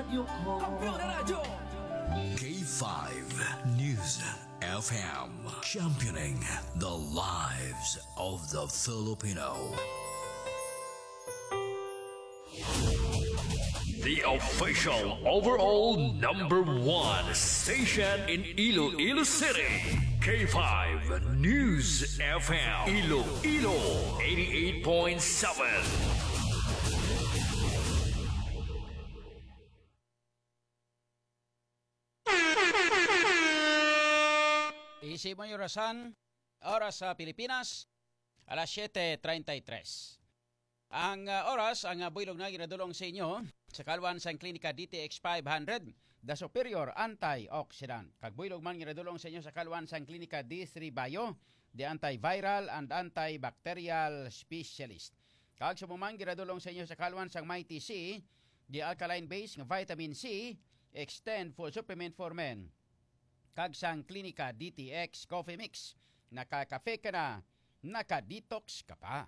radyo ko. Kampiyon na radyo! K5 News FM, championing the lives of the Filipino. The official overall #1 station in Iloilo City. K5 News FM, Iloilo 88.7. Isip mo yung oras sa Pilipinas, alas 7:33. Ang oras, ang builog na ginadulong sa inyo sa kalwan sa klinika DTX 500, the superior antioxidant. Kag builog man ginadulong sa inyo sa kalwan sa klinika D3 Bio, the antiviral and antibacterial specialist. Kag sa mumang ginadulong sa inyo sa kalwan sa Mighty C, the alkaline base ng vitamin C, extend full supplement for men. Kag sang klinika DTX Coffee Mix, nakakafe ka na, nakadetox ka pa.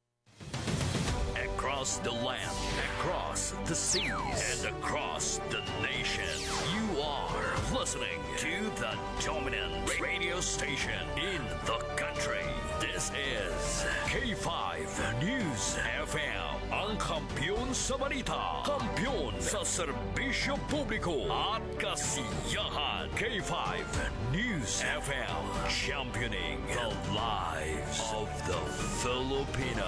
Across the land, across the seas, and across the nation, you are listening to the dominant radio station in the country. This is K5 News FM, ang kampiyon sa balita, kampiyon sa serbisyo publiko at kasiyahan. K5 News FM, championing the lives of the Filipino.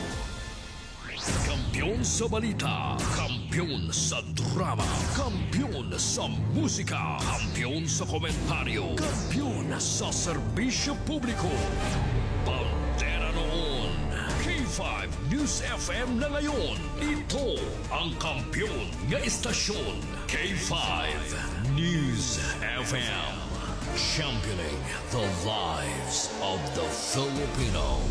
Kampiyon sa balita, kampiyon sa drama, kampiyon sa musika, kampiyon sa komentaryo, kampiyon sa serbisyo publiko. Bandera noon, K5 News FM na ngayon. Ito ang kampiyon nga istasyon, K5 News FM. Championing the lives of the Filipino.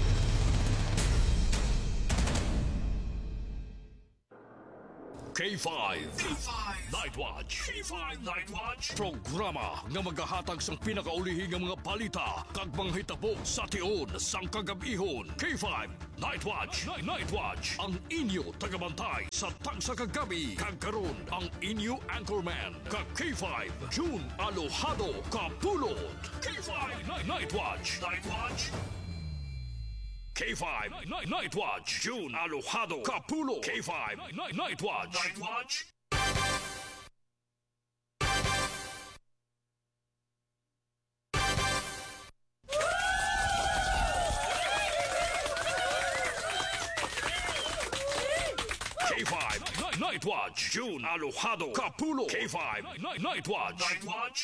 K5 Night Watch. K5 Night Watch. Programa nga maghahatag sang pinakaulihing nga mga balita kag mga hitabo sa tion sang kagabihon. K5 Night Watch. Night Watch. Ang inyo tagabantay sa tagsa kagabi. Kag karon ang inyo anchorman kag K5 June Alojado Kapulot. K5 Night Watch. Night Watch. K5 Night Watch. June Alojado Capulo. K5 Night Watch. Night Watch. K5 Night Watch. June Alojado Capulo. K5 Night Watch. Night Watch.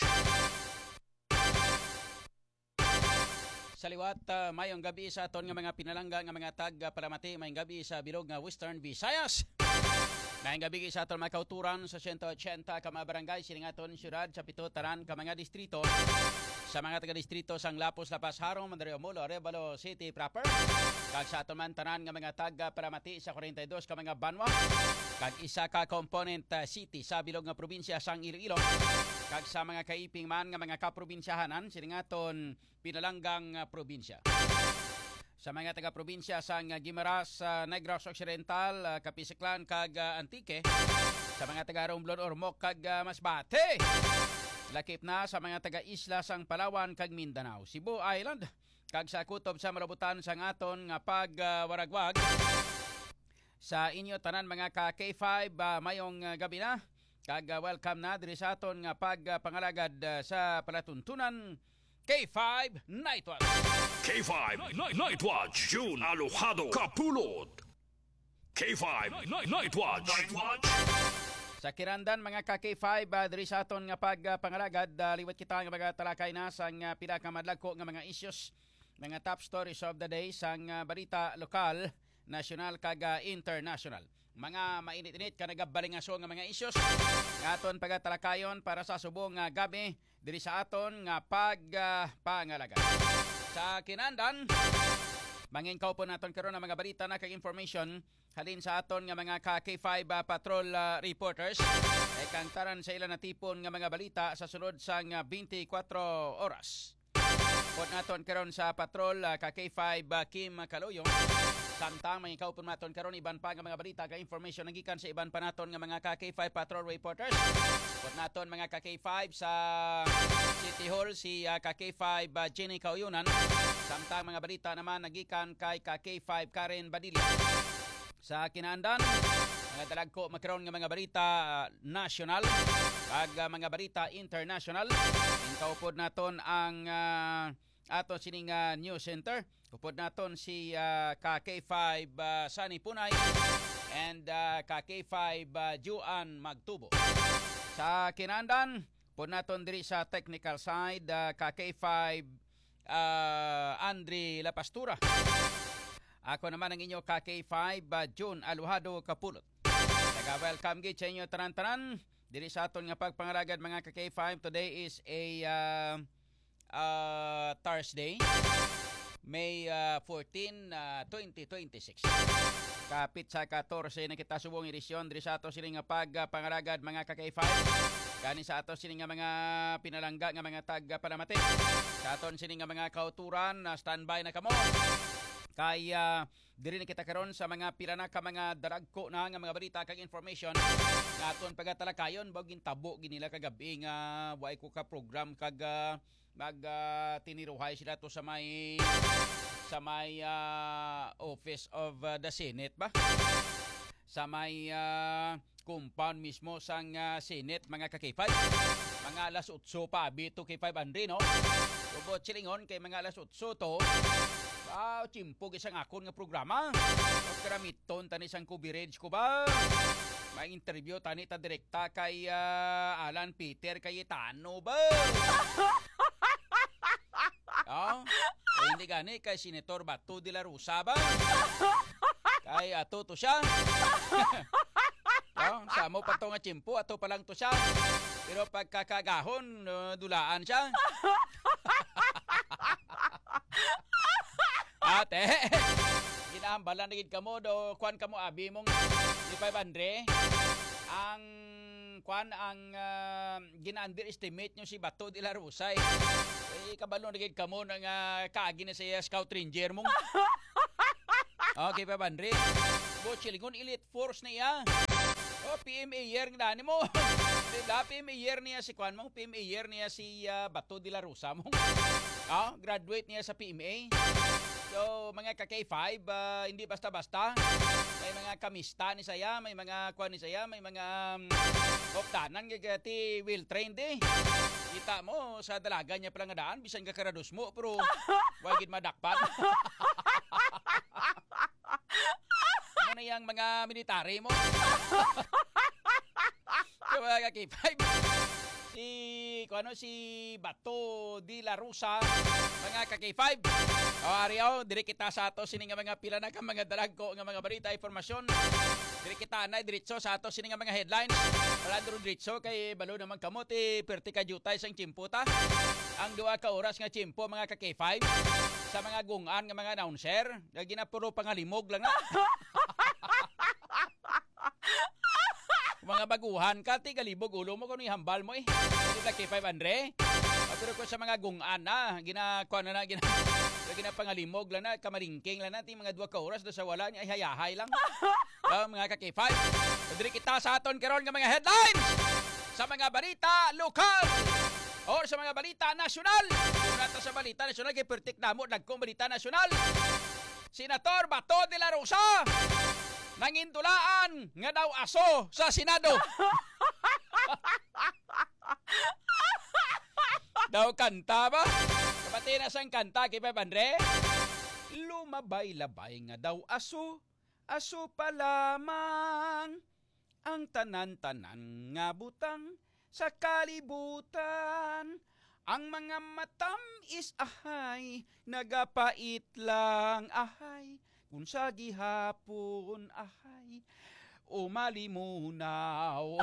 Sa liwat, mayong gabi sa aton nga mga pinalangga nga mga tag-palamati, mayong gabi sa bilog nga Western Visayas. Mayong gabi sa aton mga kauturan sa 180 ka mga barangay, sining aton syudad sa pito taran ka mga distrito. Sa mga taga-distrito sang Lapos, Lapas, Harong, Mandario, Molo, Arevalo City proper. Kag sa aton man tanan nga mga tag-palamati sa 42 ka mga banwa. Kag isa ka component city sa bilog nga probinsya sang Iloilo. Kag sa mga kaiping man nga mga kaprobinsyahanan, sining aton pinalanggang probinsya. Sa mga taga-probinsya sang Guimaras, Negros Occidental, Kapisiklan, kag Antique. Sa mga taga-Romblon, Ormoc, kag Masbate. Lakip na sa mga taga-isla sang Palawan, kag Mindanao, Cebu Island. Kag sa kutob sa malabutan sang aton nga pagwaragwag. Sa inyo tanan mga ka-K5, mayong gabi na. Kag welcome na diri sa aton nga pagpangalagad sa palatuntunan K5 Night Watch. K5 Night Watch. June Alojado Kapulot. K5 Night Watch. Night Watch. Sa kirandan mga ka-K5, diri sa aton nga pagpangalagad, liwat kita nga mga talakay na sang pila ka madlagko nga mga issues, mga top stories of the day sang balita lokal, national kag international. Mga mainit-init ka nagabalingaso nga mga issues nga aton pagatalakayon para sa subong nga gabi diri sa aton nga pagpangalagad. Sa kinandan, mangingkaw po naton karon ang mga balita na kag information halin sa aton nga mga K5 patrol reporters. Kantaran sa ilan na tipon nga mga balita sa sunod sang 24 oras. Pod naton karon sa patrol K5 Kim Kaloyo. Samtang mga ikaw naton karon iban pa nga mga balita ka information nagikan sa iban pa naton nga mga ka-K5 patrol reporters. Put naton mga ka-K5 sa City Hall si ka-K5 Jenny Kauyunan. Samtang mga balita naman nagikan kay ka-K5 Karen Badilla. Sa Kinaandan, mga dalagko makaroon nga mga balita national ag mga balita international. Inkaupod naton ang ato sining news center. Upod naton si ka-K5 Sunny Punay and ka-K5 Juan Magtubo. Sa Kinaandan, upod naton diri sa technical side ka-K5 Andre La Pastura. Ako naman ang inyo ka-K5 June Aluhado Kapulot. Taga-welcome gid sa inyo tanan-tanan diri sa aton nga pagpangaragad mga ka-K5. Today is a Thursday, May 14, 2026. Kapit sa 14 na kita subong edisyon diri sa ato sining nga pagpangaragad mga ka-K5. Kani sa ato sining nga mga pinalangga nga mga tag-Palamati. Sa aton sining nga mga kauturan, standby na kamo. Kaya diri na kita karon sa mga pirana ka mga daragko na nga mga balita kag information nga aton pagatalakayon bagin tabo ginila kagabi nga way ko ka program kag mag tiniruhay sila to sa may office of the Senate ba, sa may compound mismo sang Senate mga ka-K5. Mga alas 8 pa bito K5 Andre no. Ubot silingon kay mga alas 8 to. Chimpog isang akon nga programa. O karamiton tani sang coverage ko ba. May interview tani ta direkta kay Alan Peter Cayetano ba. Hindi gani kay Senator Bato de la Rosa ba. Kay ato to siya. Samo pa to nga chimpo, ato pa lang to siya. Pero pagkakagahon, dulaan siya. Ate, ginahambalan na gid kamo do kwan kamo abi mong di 500 ang kwan ang gina-underestimate nyo si Bato de la Rosa kabalo na gid kamo nang kaagi na siya scout ranger mong. Okay 500 Bochilingon elite force niya. PMA year nga ni mo. Diba PMA year niya si kwan mong, PMA year niya si Bato de la Rosa mong. Graduate niya sa PMA. So, mga ka-K5, hindi basta-basta. May mga kamista ni saya, may mga kwan ni saya, may mga optanan gagati well-trained eh. Kita mo, sa dalaga niya palang daan, bisan ka karados mo, pero wagid madakpan. Ano yung mga military mo? So, mga ka-K5, si Bato de la Rosa, mga ka-K5. Ariyo, diri kita sa ato sining nga mga pila na ka mga dalagko nga mga balita informasyon. Diri kita na diretso sa ato sining nga mga headlines. Wala duro diretso kay balo naman kamo ti perti ka jutay sang chimputa. Ang 2 ka oras nga chimpo mga ka-K5 sa mga gungan nga mga announcer, ginapuro pangalimog lang na. Mga baguhan ka, ti galibog ulo mo kung ihambal mo eh. Ito K5 Andre. Pero ko sa mga gungan na, ginapangalimog lang na, kamaringking lang na, ti mga 2 ka oras do sa wala niya, ay hayahay lang. Mga ka-K5. Padiri kita sa aton karon nga mga headlines sa mga balita lokal or sa mga balita nasyonal. Kung nato sa balita nasyonal, kay pertik namo, nagkong balita nasyonal. Senator Bato de la Rosa nangintulaan nga daw aso sa Senado. Daw kanta ba? Kapati na sang kanta kay Papandre? Lumabay-labay nga daw aso, aso pa lamang ang tanan-tanan nga butang sa kalibutan. Ang mga matamis ahay, nagapait lang ahay. Kung sa gihapon ahay, umalimunaw.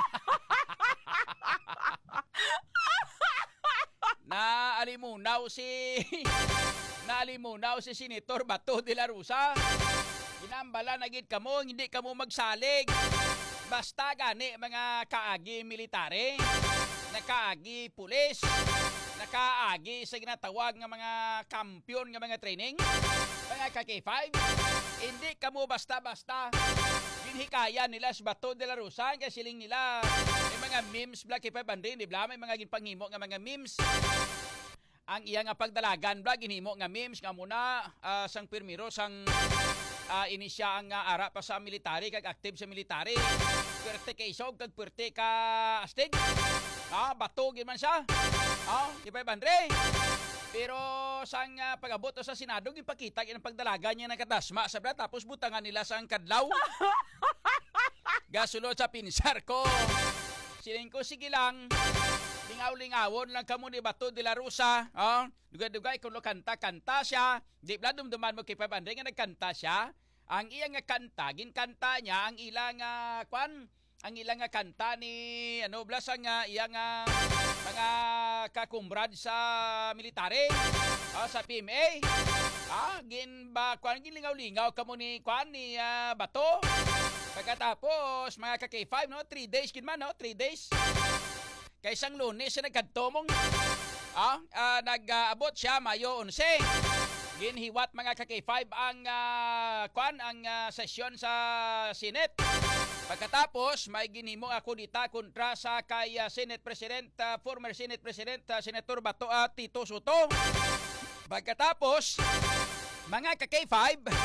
Naalimunaw si Senator Bato de la Rosa. Ginambala na gid kamo, hindi kamo magsalig. Basta gani mga kaagi military, na kaagi pulis, nakaagi sa ginatawag nga mga kampiyon nga mga training, mga ka-K5. Hindi ka mo basta-basta ginhikaya nila sa Bato de la Rosa, kaya siling nila may mga memes, Black K5 Andre, di ba? May mga ginpanghimo nga mga memes. Ang iya nga pagdalagan, Black, ginhimo nga memes, nga muna sang pirmiro, sang inisya ang ara pa sa military, kag active sa military. Pwerte ka isog, kag pwerte ka astig. Bato, man siya. K5 Andre. Pero sang pag-abot sa Senado, ipakita ang pagdalaga niya ng katasma. Sabra, tapos butangan nila sa kadlaw. Gasulod sa pinsar ko. Siling ko, sige lang. Lingaw-lingawon lang kamo ni Bato de la Rosa. Dugay-dugay kung kanta-kanta siya. Di pala dumduman mo kay Papandre nga nagkanta siya. Ang iyang nga kanta, ginkanta niya ang ilang ang ilang nga kanta ni blas ang iyang mga kakumbrad sa military, sa PMA. Ginlingaw-lingaw kamo ni Bato. Pagkatapos mga ka-K5 3 days kinman 3 days. Kay isang Lunes siya nagkadtomong. Nag-abot siya Mayo 11. Ginhiwat mga ka-K5 ang sesyon sa Senate. Pagkatapos, may ginhimo ako dita kontra sa kay Senate President, former Senate President, Senator Bato Tito Soto. Pagkatapos, mga ka-K5,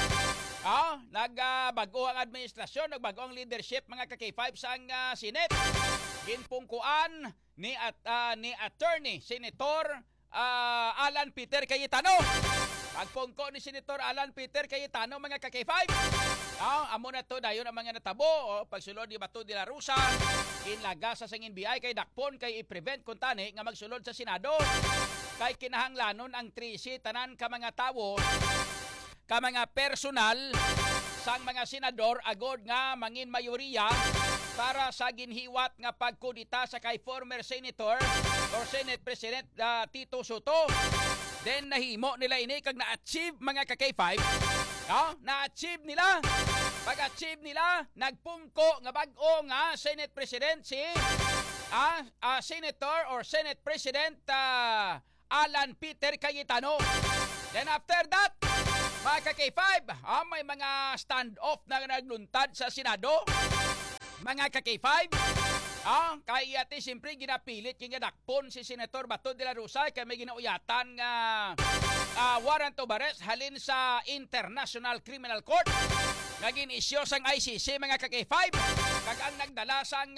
nagbago ang administrasyon, nagbago ang leadership, mga ka-K5 sa Senate. Ginpungkuan ni Attorney Senator Alan Peter Cayetano. Pagpungko ni Senator Alan Peter Cayetano, mga ka-K5. Amo na to dayon ang mga natabo. Pagsulod ni Bato de la Rosa, kinlaga sa NBI kay dakpon kay i-prevent kung tani nga magsulod sa Senado. Kay kinahanglanon ang 13 tanan ka mga tawo, ka mga personal sang mga senador agod nga mangin mayoriya para sa ginhiwat nga pagkudita sa kay former senator or Senate President Tito Soto. Then nahimo nila ini kag na-achieve mga ka-K5. Na-achieve nila. Pag-achieve nila, nagpungko nga bag-o nga Senate President si Senator or Senate President Alan Peter Cayetano. Then after that, mga ka-K5, may mga stand-off na nagluntad sa Senado. Mga ka-K5, kaya siyempre ginapilit yung dakpon si Senator Bato de la Rosa kaya may ginauyatan nga warrant of arrest halin sa International Criminal Court. Naging isyo sang ICC, mga ka-K5. Kag ang nagdala sang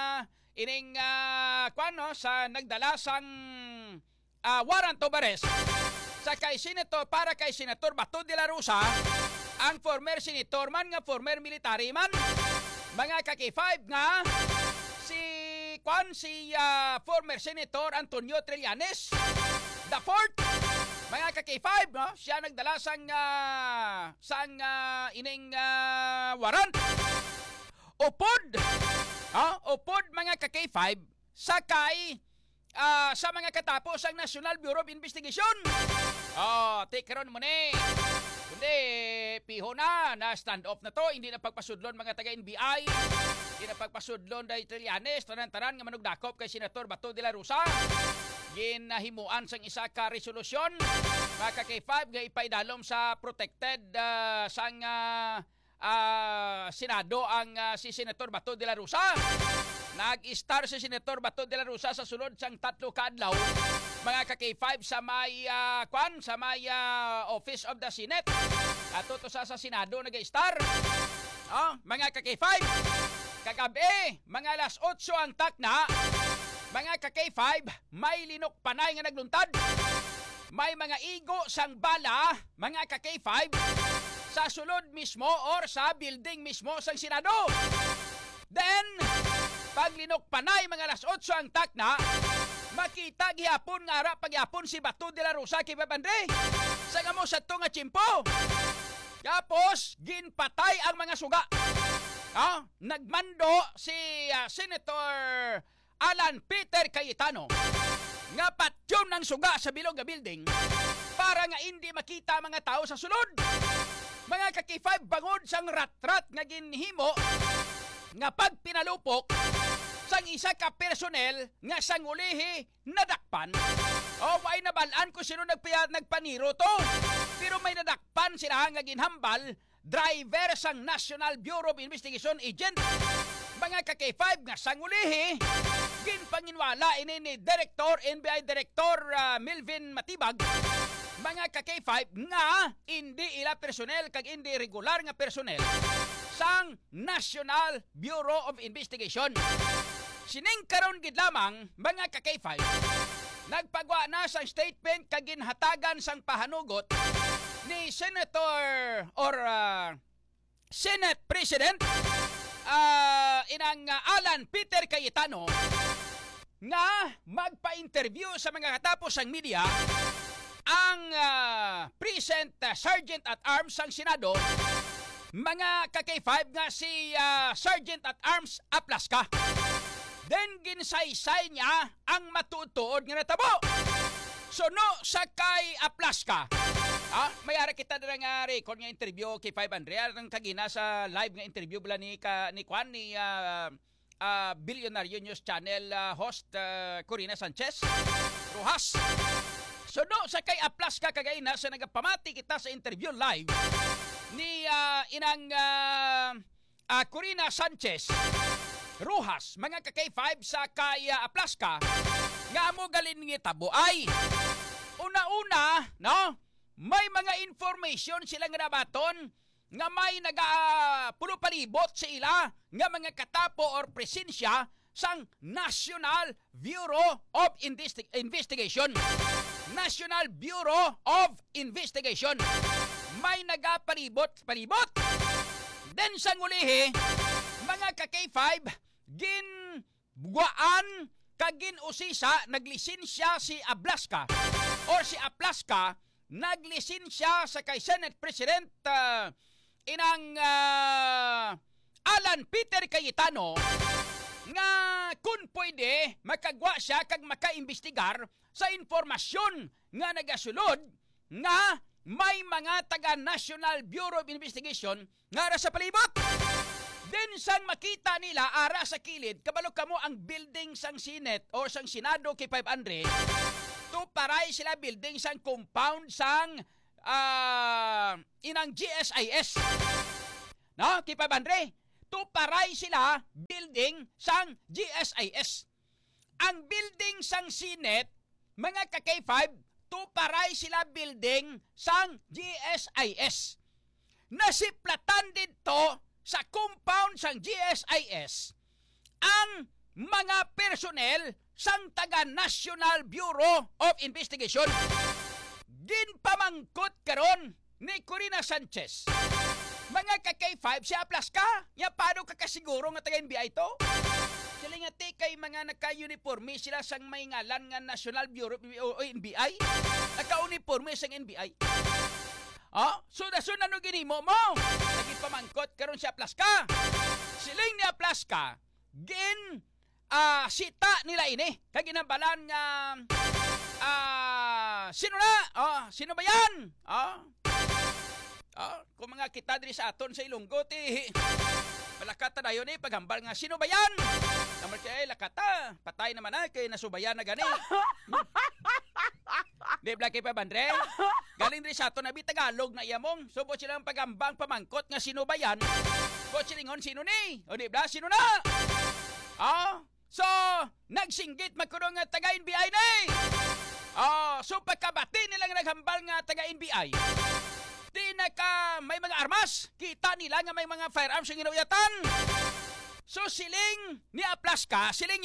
nagdala sang warrant of arrest sa kay Senator para kay Senator Bato de la Rosa, ang former senator man nga former military man. Mga ka-K5 nga si former Senator Antonio Trillanes the fourth, mga ka-K5, siya nagdala sang ining warrant. Upod mga ka-K5 sakay sa mga katapos ang National Bureau of Investigation. Tikaron mo ni. Kundi, piho na stand off na to. Hindi na pagpasudlon mga taga-NBI. Hindi na pagpasudlon dahil Trillanes. Tanan-tanan nga manugdakop kay Senator Bato de la Rosa. Ginahimuan sang isa ka resolusyon. Mga ka-K5 nga ipaidalom sa protected sang Senado ang si Senator Bato de la Rosa. Nag-star si Senator Bato de la Rosa sa sulod sang 3 kaadlaw, mga ka-K5 sa may Office of the Senate. Ato to sa Senado nag-star. Mga ka-K5, kagabi, mga alas 8 ang takna, mga ka-K5, may linok panay nga nagluntad. May mga igo sang bala, mga ka-K5, sa sulod mismo or sa building mismo sang Senado. Then, paglinok panay mga alas 8 ang takna, makita gihapon nga ara pagyapon si Bato de la Rosa kay Papandre. Sa nga mo sa to nga tsimpo. Tapos, ginpatay ang mga suga. Nagmando si Senator Alan Peter Cayetano nga patyon ng suga sa bilog nga building para nga hindi makita mga tao sa sulod. Mga ka-K5, bangod sang rat-rat nga ginhimo nga pagpinalupok sang isa ka personel nga sang ulihi nadakpan. Oh, may nabalaan ko sino nagpaniro to. Pero may nadakpan sila nga ginhambal driver sang National Bureau of Investigation agent. Mga ka-K5 nga sang ulihi, ginpanginwala ini ni NBI Director Melvin Matibag, mga ka-K5 nga hindi ila personnel kag hindi regular nga personnel sang National Bureau of Investigation. Sining karon gid lamang mga ka-K5 nagpagwa na sang statement kag ginhatagan sang pahanugot ni Senator or Senate President inang Alan Peter Cayetano nga magpa-interview sa mga katapos ang media ang Present Sergeant at Arms sang Senado, mga ka-K5 nga si Sergeant at Arms Aplaska. Then ginsaysay niya ang matutuod nga natabo. So no sa kay Aplaska. Mayara kita na nga record nga interview kay 500 ang kagina sa live nga interview bala ni Kwan ni Billionaire News Channel host Corina Sanchez Rojas. So no sa kay Aplaska kagayna sa nagapamati kita sa interview live ni inang Corina Sanchez Rojas, mga ka-K5 sa kay Aplaska nga mo galin nga tabo ay una-una no may mga information sila nga nabaton nga may pulo palibot sa ila nga mga katapo or presensya sang National Bureau of Investigation. National Bureau of Investigation. May nagapalibot. Then sang ulihi, mga ka-K5, ginbuaan kagin usisa naglisensya si Aplaska or si Aplaska naglisensya sa kay Senate President inang Alan Peter Cayetano nga kung pwede makagwa siya kag makaimbestigar sa informasyon nga nagasulod nga may mga taga National Bureau of Investigation nga ara sa palibot. Then sang makita nila ara sa kilid, kabalo kamo ang building sang Senate o sang Senado kay 500, to paray sila building sang compound sang inang GSIS. No, kay 500, to paray sila building sang GSIS. Ang building sang Senate, mga ka-K5, to paray sila building sang GSIS. Nasiplatan dito sa compound sang GSIS ang mga personnel sang taga National Bureau of Investigation. Ginpamangkot karon ni Corina Sanchez. Mga ka-K5 si Aplaska, ya paano kakasiguro nga taga NBI to? Sila nga kay mga naka-uniforme sila sang may ngalan nga National Bureau o NBI. Naka-uniforme sang NBI. So ano ginimo mo? Naging pamangkot karon si Aplaska. Siling ni Aplaska, sita nila ini. Kag ginabalan nga sino na? Sino ba yan? Kung mga kita diri sa aton sa Ilonggo malakata na yun paghambal nga sino ba yan? Naman kay lakata, patay naman kay nasubayan na gani. Di bla kay Pabandre? Galing diri sa aton na Tagalog na iyamong. Subo silang paghambang pamangkot nga sino ba yan? Bo silingon sino ni? O di bla sino na? So nagsinggit magkuno nga taga NBI ni. So pagkabati nilang naghambal nga taga NBI. May mga armas, kita nila nga may mga firearms yung ginawiyatan. So siling ni Aplaska, siling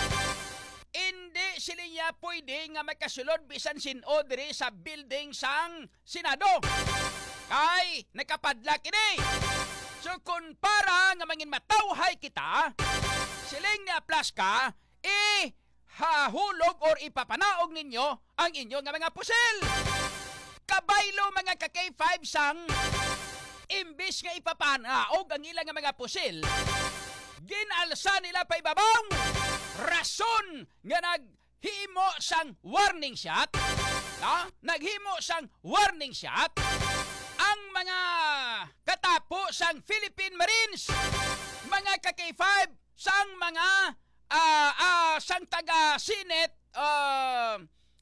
niya pwede nga makasulod bisan sin-o diri sa building sang Senado. Kay nakapadlak ini. So kung para nga mangin matawhay kita, siling ni Aplaska, hahulog or ipapanaog ninyo ang inyo nga mga pusil. Kabaylo mga ka-K5 sang imbis nga ipapanaog ang ilang mga pusil, ginalsa nila pa ibabaw rason nga naghimo sang warning shot. Naghimo sang warning shot ang mga katapo sang Philippine Marines, mga ka-K5 sang mga sang taga Senate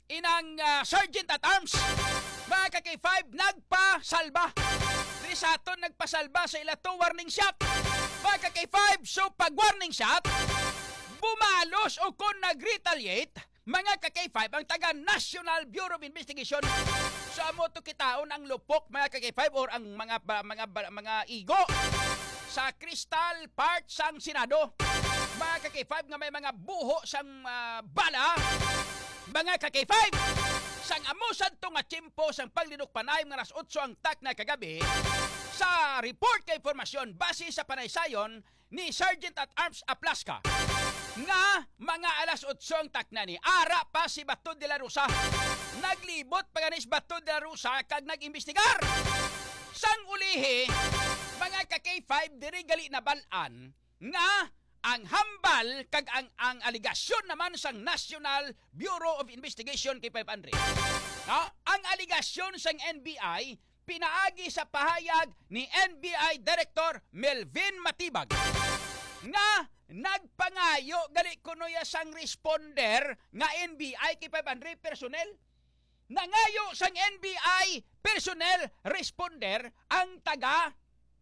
inang Sergeant at Arms, mga ka-K5, nagpasalba. Di sa aton nagpasalba sa ilato warning shot. Mga ka-K5, so pag warning shot, bumalos o kung nag-retaliate, mga ka-K5, ang taga National Bureau of Investigation. So amo to kitaon ang lupok, mga ka-K5, or ang mga igo sa Crystal Part sang Senado. Mga ka-K5 nga may mga buho sang bala. Mga ka-K5, sang amusan to nga tiyempo sang paglidok panay nga alas 8 ang tak na kagabi, sa report kay informasyon base sa panaysayon ni Sergeant at Arms Aplaska nga mga alas 8 ang tak na ni ara pa si Bato de la Rosa. Naglibot pa ganis Bato de la Rosa kag nag-imbestigar. Sang ulihi, mga ka-K5, diri gali na balan nga ang hambal kag ang aligasyon naman sang National Bureau of Investigation kay 500. No? Ang aligasyon sang NBI pinaagi sa pahayag ni NBI Director Melvin Matibag nga nagpangayo gali kunoya sang responder nga NBI kay 500 personnel. Nangayo sang NBI personnel responder ang taga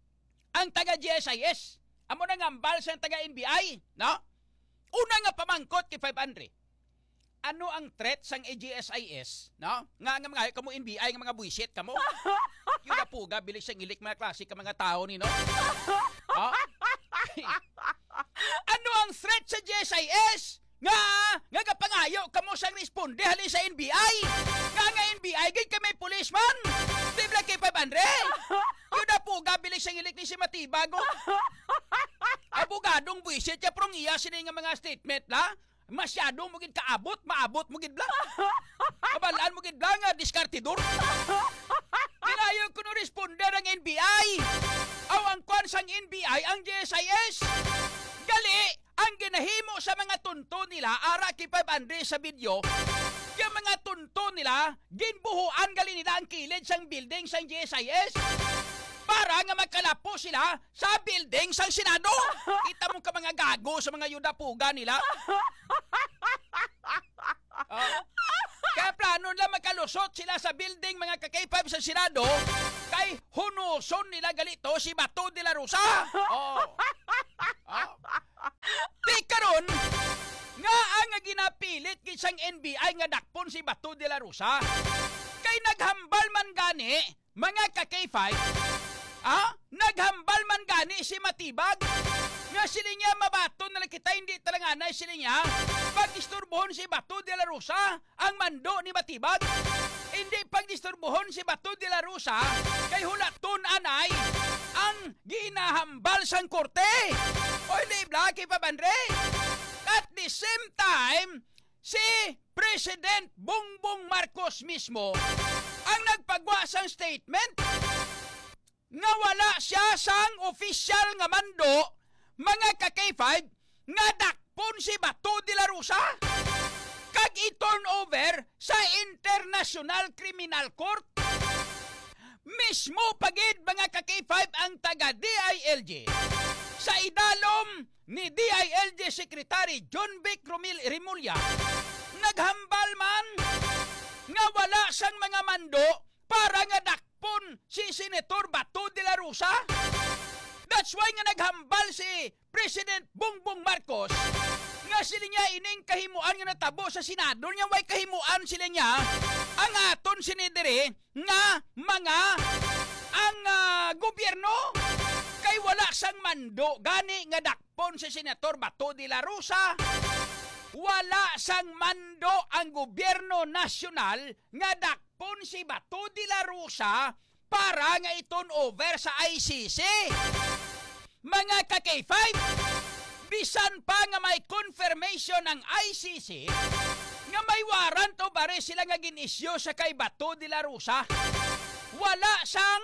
GSIS. Amo na nga ambal sa taga NBI, no? Una nga pamangkot kay 500. Ano ang threat sang GSIS, no? Nga mga kamo NBI nga mga buisit kamo. Yung napuga bilis sang ilik mga klase ka mga tao ni, no? Oh? Ano ang threat sa GSIS? Nga kapangayo kamo sang responde halin sa NBI. Nga NBI gid kami policeman. Tibla kay 500. Yung napuga bilis sang ilik ni si Matibago. Abogadong buisit ya prong iya sini nga mga statement la. Masyadong mo gid kaabot, maabot mo gid bla. Kabalaan mo gid bla nga diskartidor. Kinayo kuno responder ang NBI. Aw ang kwan sang NBI ang GSIS. Gali ang ginahimo sa mga tunto nila ara kay 500 sa video. Yung mga tunto nila ginbuhuan gali nila ang kilid sang building sang GSIS. Para nga magkalapo sila sa building sang Senado. Kita mo ka mga gago sa mga yudapuga nila. Kaya plano nila magkalusot sila sa building mga ka-K5 sa Senado kay hunuson nila galito si Bato de la Rosa. Di karon nga ang ginapilit kisang NBI nga dakpon si Bato de la Rosa kay naghambal man gani mga ka-K5. Naghambal man gani si Matibag nga sila niya mabato na kita hindi talanganay sila niya pag-isturbohon si Bato de la Rosa ang mando ni Matibag. Hindi pag-isturbohon si Bato de la Rosa kay hulaton anay ang ginahambal sang korte. Oy libla kay Papandre. At the same time, si President Bongbong Marcos mismo ang nagpagwa sang statement nga wala siya sang official nga mando mga ka-K5 nga dakpon si Bato de la Rosa kag i-turn over sa International Criminal Court. Mismo pagid mga ka-K5 ang taga DILG sa idalom ni DILG Secretary John Vic Remulla naghambal man nga wala sang mga mando para nga dakpon si Senator Bato de la Rosa. That's why nga naghambal si President Bongbong Marcos nga sila niya ining kahimuan nga natabo sa Senado niya way kahimuan sila niya ang aton sinidere nga mga ang gobyerno kay wala sang mando gani nga dakpon si Senator Bato de la Rosa. Wala sang mando ang gobyerno nasyonal nga dakpon si Bato de la Rosa para nga i-turn over sa ICC. Mga ka-K5, bisan pa nga may confirmation ng ICC nga may warrant o bare sila nga ginisyo sa kay Bato de la Rosa, wala sang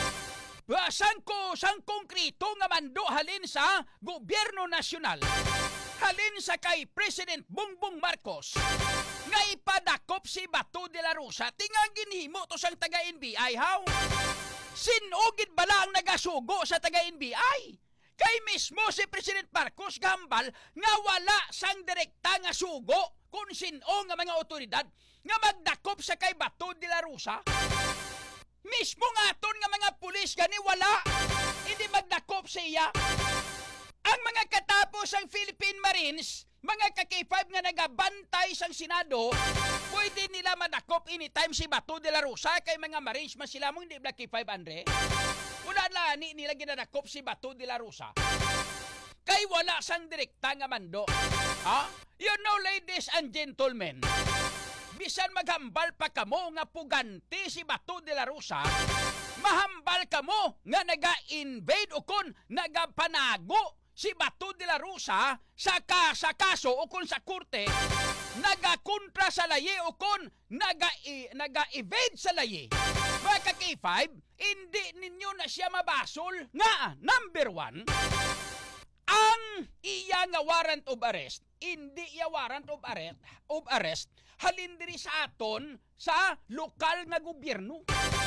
konkrito nga mando halin sa gobyerno nasyonal, halin sa kay President Bongbong Marcos nga ipadakop si Bato de la Rosa. Tingang ginhimo to sang taga-NBI, how? Sinugid bala ang nagasugo sa taga-NBI? Kay mismo si President Marcos gambal nga wala sang direkta nga sugo kung sino nga mga otoridad nga magdakop sa kay Bato de la Rosa. Mismo nga aton nga mga pulis gani wala, hindi magdakop sa iya. Ang mga katapos ang Philippine Marines, mga ka-K5 nga nagabantay sang Senado, pwede nila madakop anytime si Bato de la Rosa kay mga Marines man sila mong hindi ba K5 Andre? Una na nila ginadakop si Bato de la Rosa. Kay wala sang direkta nga mando. Ha? You know, ladies and gentlemen, bisan maghambal pa kamo nga puganti si Bato de la Rosa, mahambal kamo nga naga-invade o kun nagapanago si Bato de la Rosa sa kaso o kun sa korte, nagakontra sa layi o kun naga-evade sa layi. Mga ka-K5, hindi ninyo na siya mabasol nga, number 1, ang iya nga warrant of arrest, hindi iya warrant of arrest, halin diri sa aton sa lokal nga gobyerno.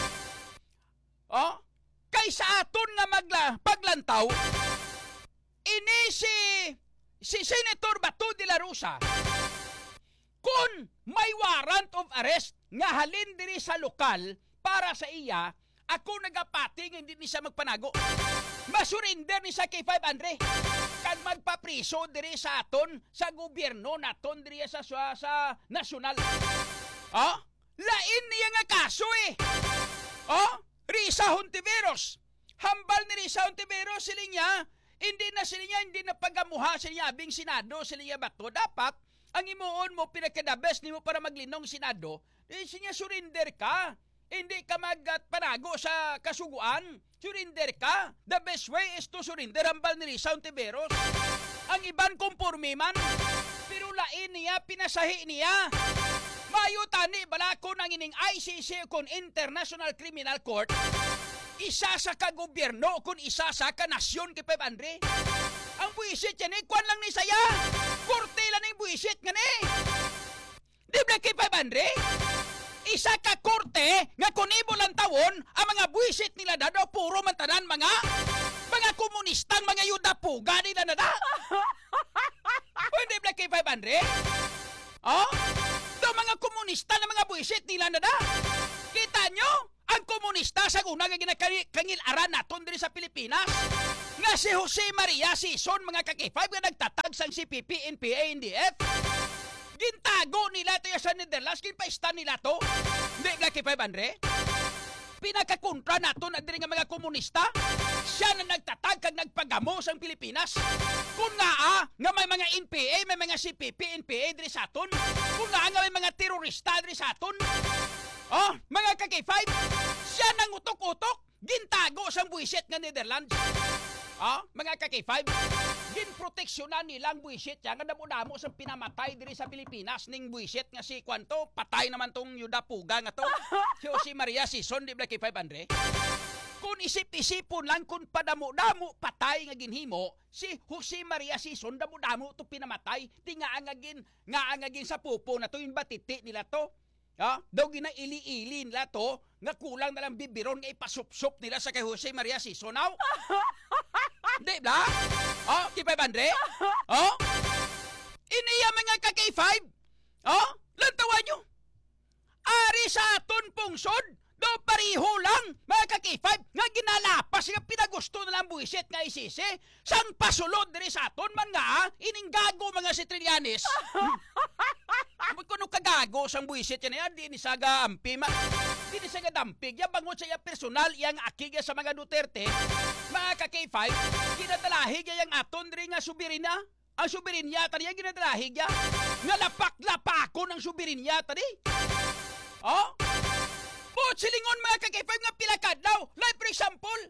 Kaysa aton nga paglantaw, ini si Senator Bato de la Rosa, kung may warrant of arrest nga halin diri sa lokal para sa iya, ako nagapati nga hindi ni siya magpanago. Masurinder ni sa K5 Andre kag magpapriso diri sa aton sa gobyerno naton diri sa nasyonal. Lain niya nga kaso eh. Risa Hontiveros. Hambal ni Risa Hontiveros sila niya, hindi na pagamuha sila niya abing Senado sila niya Bato. Dapat ang imuon mo pinakadabes nimo para maglinong Senado, siya surrender ka. Hindi ka magpanago sa kasuguan. Surrender ka. The best way is to surrender. Hambal ni Risa Hontiveros. Ang iban kumporme man. Pero lain niya, pinasahi niya. Mayo tani balako ng ining ICC kung International Criminal Court. Isa sa kagobyerno kung isa sa kanasyon kay Pep Andre. Ang buwisit yan eh, kwan lang ni saya. Korte lang yung buwisit nga ni. Di ba kay Pep Andre? Isa ka korte nga kunibo lang tawon ang mga buwisit nila daw puro mantanan mga komunistang mga yuda puga nila na da. Hindi ba kay 500? Daw mga komunista na mga buwisit nila na da. Kita nyo? Ang komunista sa una nga ginakangil-aran naton diri sa Pilipinas nga si Jose Maria Sison mga ka-K5 nga nagtatag sang CPP, NPA, NDF. Gintago nila ito sa Netherlands, ginpaista nila to. Hindi nga kay 500. Pinakakontra nato na diri nga mga komunista. Siya na nagtatag kag nagpagamo sa Pilipinas. Kung nga may mga NPA, may mga CPP, NPA diri sa aton. Kung nga may mga terorista diri sa aton. Mga ka-K5, siya nang utok-utok, gintago sa buwisit nga Netherlands. Mga ka-K5, ginproteksyonan nilang buwisit yan nga damo-damo sa pinamatay diri sa Pilipinas ning buwisit nga si Kwanto, patay naman tong Yuda Puga nga to. Si Jose Maria Sison, di ba K5 Andre? Kung isip-isipon lang kung padamo-damo patay nga ginhimo, si Jose Maria Sison damo-damo to pinamatay, di nga angagin sa pupo na to yung batiti nila to. Daw ginaili-ili nila to nga kulang na lang bibiron nga ipasup-sup nila sa kay Jose Maria Sison. Di ba? K5 Andre? Iniya mga ka-K5? Lantawan nyo? Ari sa aton pungsod? Do pariho lang, mga ka-K5, nga ginalapas nga pinagusto na lang buwisit nga isisi, sang pasulod diri sa aton man nga, ining gago mga si Trillanes. Kung kagago sang buwisit yan, di ni saga ampi, di ni saga dampig, yan bangon sa iya personal, yang akig sa mga Duterte, mga ka-K5, ginadalahig yang aton diri nga subirina, ang subirinya tadi, yan ginadalahig ya, nga lapak-lapako ng subirinya tadi. Silingon mga ka-K5 nga pilakadlaw. Like for example,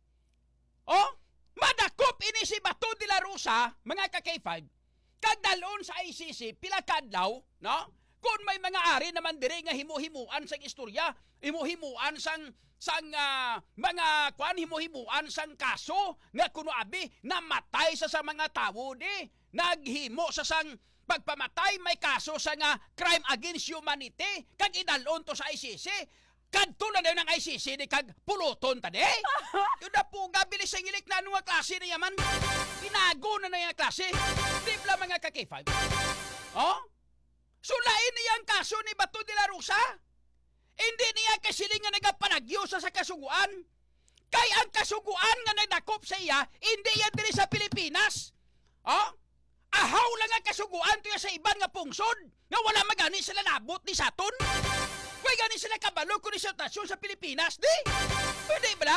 madakop ini si Bato de la Rosa, mga ka-K5, kagdalon sa ICC, pilakadlaw, no? Kung may mga ari naman dire nga himuhimuan sang istorya, himuhimuan sang mga himuhimuan sang kaso nga kuno abi namatay sa mga tawo di, naghimo sa sang pagpamatay, may kaso sa nga crime against humanity, kag idalon to sa ICC. Kadto na daw ng ICC di kag puluton tadi. Yun na po gabilis sa ngilik na nga klase na yaman. Binago na yung klase. Di pala mga ka-K5. Sulain niya ang kaso ni Bato de la Rosa. Hindi niya kasiling nga nagapanagyo sa kasuguan. Kay ang kasuguan nga nagdakop sa iya, hindi yan diri sa Pilipinas. Oh? Ahaw lang ang kasuguan tuya sa iban nga pungsod. Nga wala magani sila nabot ni Saton. Kaya gani sila kabalo kung disertasyon sa Pilipinas, di? Pwede ba na?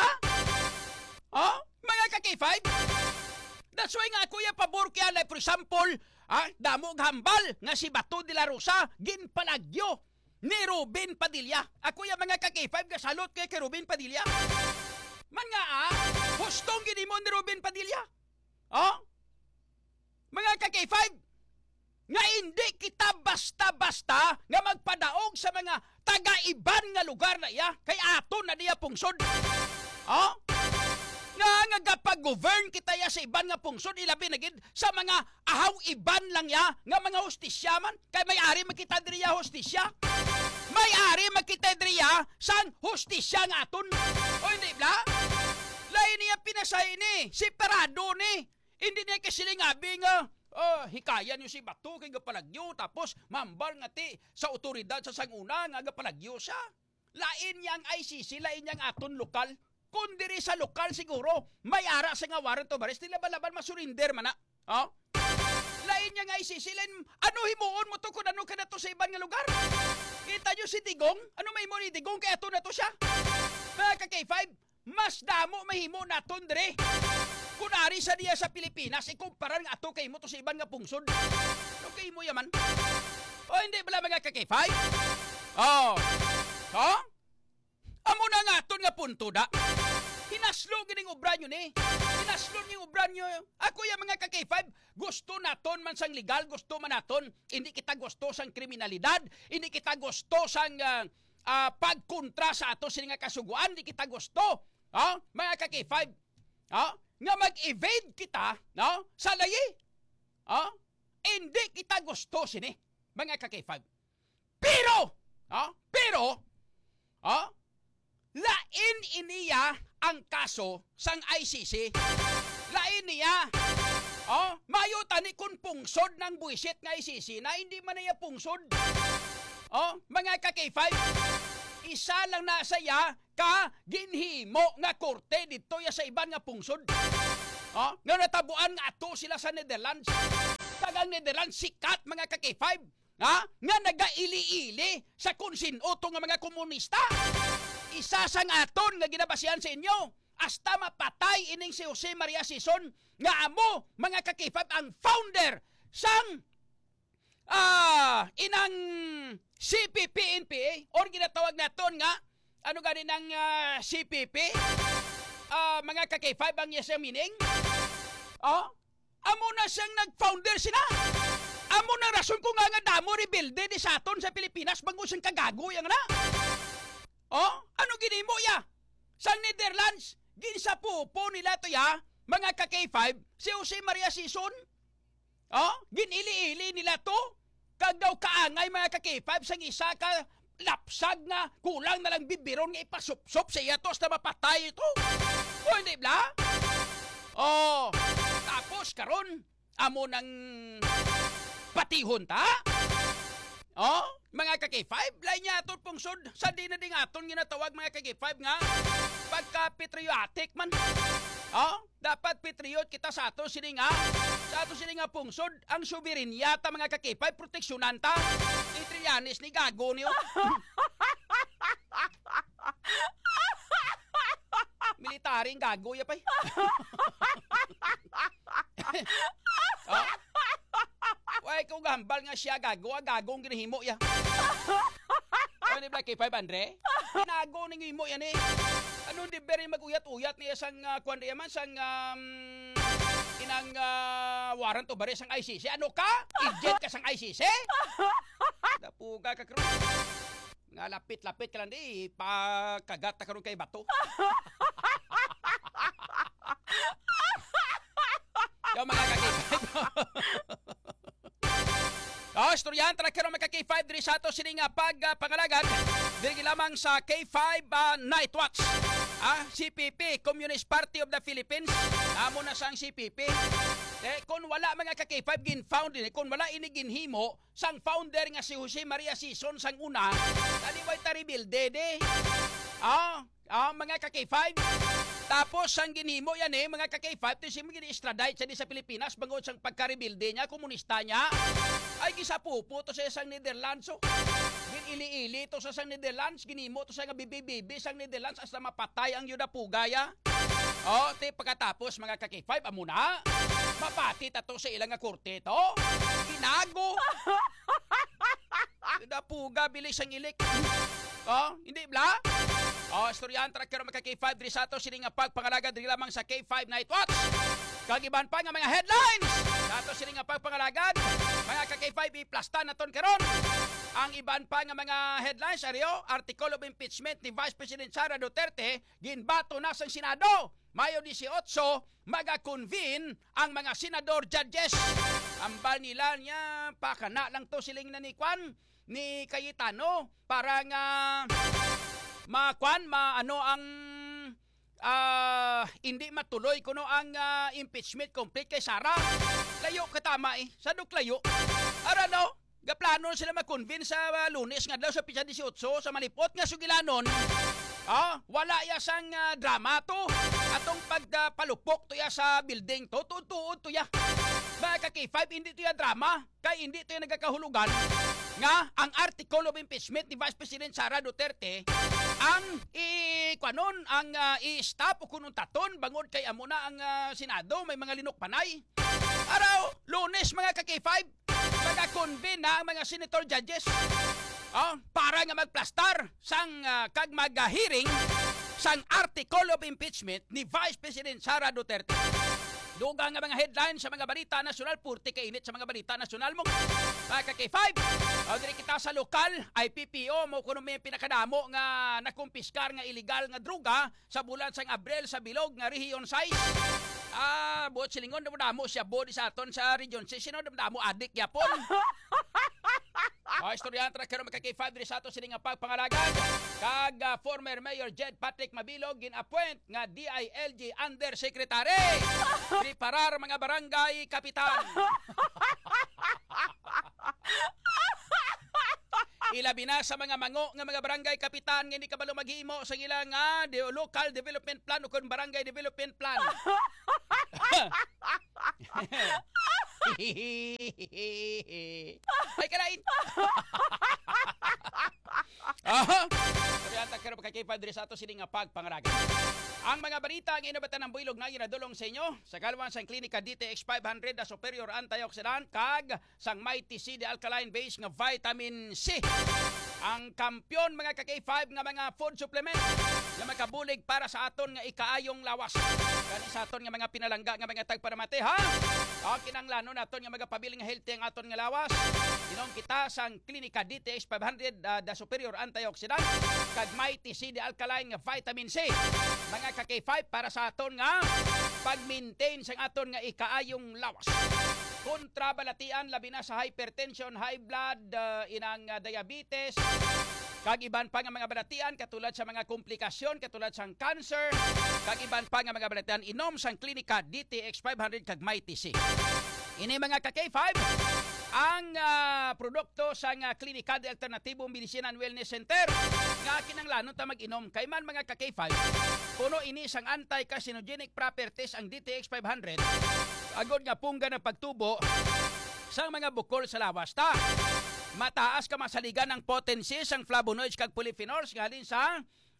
Oh? Mga ka-K5? That's why nga ako yung pabor kaya, like for example, damo hambal nga si Bato de la Rosa, ginpalagyo ni Ruben Padilla. Ako yung mga ka-K5 kasalot kay Ruben Padilla. Man nga hustong ginimon ni Ruben Padilla. Oh? Mga ka-K5, nga hindi kita basta-basta nga magpadaog sa mga taga-iban nga lugar na iya, kay ato na niya pungsod. Oh? Nga gapag-govern kita ya sa iban nga pungsod, ilabi na gid sa mga ahaw iban lang ya, nga mga hostisya man, kay may-ari makita diriya hostisya. May-ari makita diriya sang hostisya nga aton. O hindi ba? Lain niya pinasay ni, separado ni. Hindi niya kasilingabing hikayan yung si Bato kay gapalagyo, tapos mambal nga ti sa otoridad sa sanguna nga gapalagyo siya. Lain niyang ICC, lain niyang aton lokal. Kung diri sa lokal siguro, may ara sa nga warrant of arrest, nila balaban masurinder man na. Oh? Lain niyang ICC, lain, ano himuon mo to kung ano ka na to sa ibang nga lugar? Kita niyo si Digong? Ano may mo ni Digong kaya to na to siya? Mga ka-K5, mas damo mahimo naton dire. Kunari sa diya sa Pilipinas, ikumpara nga ato kay mo to sa ibang nga pungsod. Okay mo yaman? O hindi bala mga ka-K5? Oh. Oh? Amo na nga aton nga punto da. Hinaslo gining ubran yun eh. Hinaslo niyong ubran nyo. Ako yung mga ka-K5, gusto naton man sang legal, gusto man naton. Hindi kita gusto sang kriminalidad, hindi kita gusto sang pagkontra sa ato sila nga kasuguan, hindi kita gusto. Mga ka-K5, nga mag-evade kita sa layi. Hindi kita gusto sini, mga ka-K5. Pero, lain iniya ang kaso sang ICC. Lain niya. Mayo tani kung pungsod ng buisit ng ICC na hindi man niya pungsod. Mga ka-K5, isa lang na saya ka ginhimo nga korte dito ya sa iban nga pungsod. Nga natabuan nga ato sila sa Netherlands. Tagang Netherlands sikat mga ka-K5. Nga nagaili-ili sa konsinuto nga mga komunista. Isa sang aton nga ginabasihan sa inyo. Hasta mapatay ining si Jose Maria Sison nga amo mga ka-K5 ang founder sang inang CPP-NPA or ginatawag naton nga ano gani ng CPP mga ka-K5 ang yasang meaning. Amo na siyang nag-founder sila. Amo na rason ko nga damo rebuilde di sa aton sa Pilipinas bago siyang kagago yang na. Ano ginimo ya? Sang Netherlands, ginsapupo nila to ya, mga ka-K5, si Jose Maria Sison. Ginili-ili nila to. Kag daw kaangay mga ka-K5 sang isa ka lapsag nga kulang na lang bibiron nga ipasup-sup sa iya to hasta mapatay ito. O hindi bla? Tapos karon amo nang patihon ta? Mga ka-K5, lain niya aton pungsod. Sa di na ding aton ginatawag mga ka-K5 nga pagka-patriotic man. Dapat patriot kita sa ato sini nga. Sa ato sini nga pungsod, ang soberenya mga ka-K5, proteksyonan ta. Ni Trillanes, ni gago niyo. Militaring gago ya pay. Why kung gambal nga siya gagong ginahimo ya. Ano ni Black K5 Andre? Ginago ning himo yan eh. Ano di beri maguyat-uyat niya sang kuan di man sang inang warrant o bare sang ICC. Ano ka? Idiot ka sang ICC? Dapuga ka karon. Nga lapit-lapit ka lang di pagkagat karon kay Bato. Yo mga ka-K5. Istoryahan tara karon mga K5 diri sa ato sini nga pangalagan diri lamang sa K5 Night Watch. CPP, Communist Party of the Philippines. Amo na sang CPP. Kung wala mga ka-K5 gin-found din, kung wala ini ginhimo sang founder nga si Jose Maria Sison sang una, taliway ta rebuild de. Mga ka-K5. Tapos sang ginhimo yan mga ka-K5, to siya mag-extradite siya sa Pilipinas bangod sang pagka-rebuilde niya, komunista niya. Ay gisapupo to sa isang Netherlands. So, ili-ili to sa isang Netherlands, ginhimo to sa nga bibi-bibi sang Netherlands hasta mapatay ang yuda pugaya. Pagkatapos mga ka-K5 amuna, mapati tato sa ilang nga korte to. Ginago. Yuda puga bilis ang ilik. Hindi bla? Istoryahan tracker mga K5 diri sa ato sini nga pagpangalaga diri lamang sa K5 Night Watch. Kagiban pa nga mga headlines. Dato sini nga pagpangalagad mga K5 i-plasta naton karon. Ang iban pa nga mga headlines ariyo, article of impeachment ni Vice President Sara Duterte ginbato na sa Senado. Mayo 18 maga-convene ang mga senador judges. Ambal nila niya pakana lang to siling na ni Cayetano para nga hindi matuloy kuno ang impeachment complete kay Sara. Layo katama sa duklayo. Arano, gaplano sila mag-convince sa Lunes nga daw sa pisa 18 sa malipot nga sugilanon. Wala ya sang drama to. Atong pagpalupok to ya sa building to, tuod to ya. Baka K5 hindi to ya drama, kay hindi to ya nagkakahulugan nga ang article of impeachment ni Vice President Sara Duterte ang i-stop o kunong taton bangod kay amo na ang Senado may mga linok panay. Araw, Lunes mga ka-K5, mag-convene na ang mga senator judges para nga magplastar sang kag mag-hearing sang article of impeachment ni Vice President Sara Duterte. Dugang nga mga headlines sa mga balita nasyonal, purti kainit sa mga balita nasyonal mo. Mga K5, diri kita sa lokal, IPPO mo kuno may pinakadamo nga nakumpiskar nga illegal nga droga sa bulan sang Abril sa Bilog nga Region 6. Buot silingon damo siya body sa aton sa Region 6, sino damo adik yapon. Istoryahan tracker mga K5 diri sa ato sini nga pagpangalagan kag former Mayor Jed Patrick Mabilog gin-appoint nga DILG Undersecretary preparar mga barangay kapitan. Ilabi na sa mga mango nga mga barangay kapitan nga hindi kabalo maghimo sa ilang local development plan o kun barangay development plan. Ay kalain. Sabihan takero K5 diri sa ato sini nga pagpangaragan. Ang mga balita nga inabatan ng builog na ginadulong sa inyo sa kalwan sang klinika DTX 500 na superior antioxidant kag sang Mighty C the alkaline base nga vitamin C. Ang kampyon mga K5 nga mga food supplement nga makabulig para sa aton nga ikaayong lawas. Kani sa aton nga mga pinalangga nga mga tagparamate ha. Kinanglanon naton nga magapabiling healthy ang aton nga lawas. Inong kita sang klinika DTX 500 the superior antioxidant kag Mighty C the alkaline nga vitamin C. Mga K5 para sa aton nga pag-maintain sang aton nga ikaayong lawas. Kontra balatian labi na sa hypertension, high blood, inang diabetes, kag iban pa nga mga balatian katulad sa mga komplikasyon katulad sang cancer, kag iban pa nga mga balatian inom sang klinika DTX 500 kag Mighty C. Ini mga K5 ang produkto sa klinika de Alternativo Medicine and Wellness Center nga kinanglanon ta mag-inom kay man mga K5 puno ini sang anti-carcinogenic properties ang DTX 500 agod nga pungga ng pagtubo sang mga bukol sa lawas ta. Mataas ka masaligan ng potency sang flavonoids kag polyphenols nga halin sa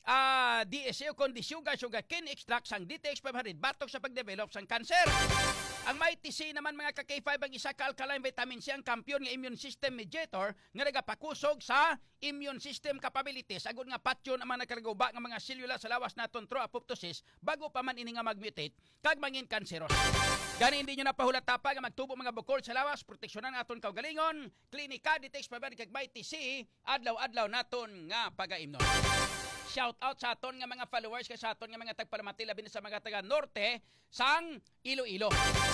DSA o kundi sugarcane extract sang DTX 500 batok sa pagdevelop sang cancer. Ang Mighty C naman mga K5 ang isa ka alkaline vitamin C ang kampiyon nga immune system mediator nga nagapakusog sa immune system capabilities agud nga patyon naman nagkarguba nga mga selula sa lawas naton through apoptosis bago pa man ini nga magmutate kag mangin kanseros. Gani hindi nyo napahulat tapa nga magtubo mga bukol sa lawas, proteksyonan nga aton kaugalingon, klinika DTX 500 kag Mighty C adlaw-adlaw naton nga pagaimnon. Shout out sa aton nga mga followers kay sa aton nga mga tagpalamati labi na sa mga taga norte sang Iloilo.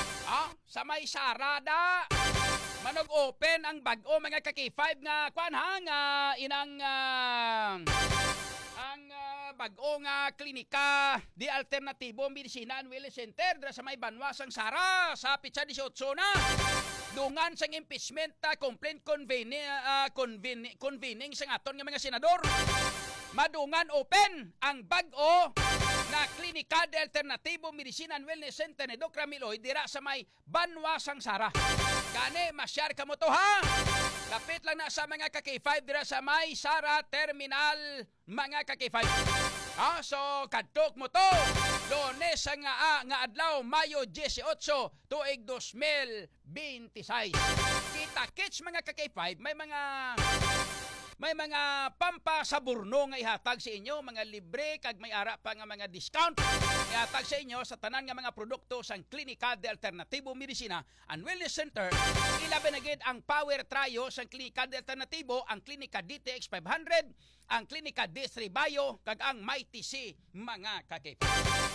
Sa may Sarada manog open ang bag-o mga K5 nga kwan ha nga inang ang bag-o nga klinika di alternatibo medisina and wellness center dira sa may Banwasang Sara sa pitsa 18 na. Dungan sang impeachment complaint convening sa aton nga mga senador. Madungan open ang bag-o na klinika de alternatibo medicina and wellness center ni Doc Ramiloy dira sa may Banwasang Sara. Gani masyar ka mo to ha. Lapit lang na sa mga ka-K5 dira sa may Sara Terminal mga ka-K5. So kadtok mo to. Lunes nga adlaw Mayo 18 tuig 2026. Kita-kits mga ka-K5 may mga pampasaburno nga ihatag sa inyo, mga libre kag may ara pa nga mga discount ihatag sa inyo sa tanan nga mga produkto sang Klinika de Alternatibo Medicina and Wellness Center. Ilabi na gid ang Power Trio sang Klinika de Alternatibo, ang Klinika DTX 500, ang Klinika D3 Bio kag ang Mighty C mga kakip.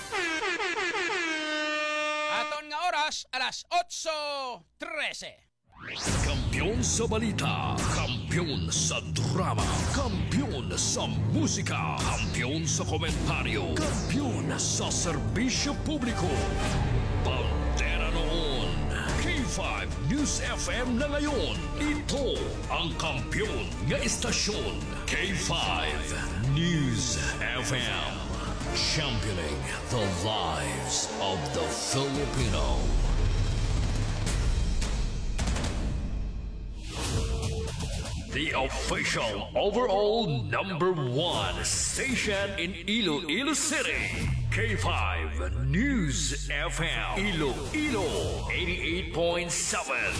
Aton nga oras alas 8:13. Kampiyon sa balita, kampiyon sa drama, kampiyon sa musika, kampiyon sa komentaryo, kampiyon sa serbisyo publiko. Pantera noon, K5 News FM na ngayon. Ito ang kampiyon nga istasyon, K5 News FM. Championing the lives of the Filipino. The official overall #1 station in Iloilo City. K5 News FM. Iloilo 88.7.